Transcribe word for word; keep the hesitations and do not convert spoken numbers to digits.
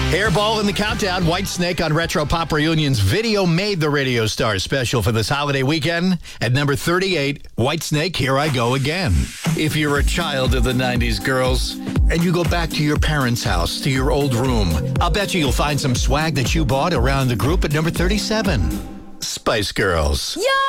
Hairball in the countdown. Whitesnake on Retro Pop Reunion's Video Made the Radio Star special for this holiday weekend. At number thirty-eight, Whitesnake, Here I Go Again. If you're a child of the nineties, girls, and you go back to your parents' house, to your old room, I'll bet you you'll find some swag that you bought around the group at number thirty-seven. Spice Girls. Yo!